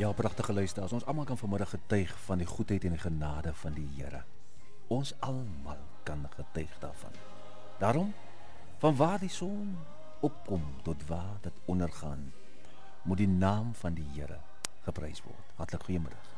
Ja, pragtige luisteraars, ons almal kan vanmiddag getuig van die goedheid en die genade van die Here. Ons almal kan getuig daarvan. Daarom, van waar die son opkom tot waar dit ondergaan, moet die naam van die Here geprys word. Hartlik goeiemiddag.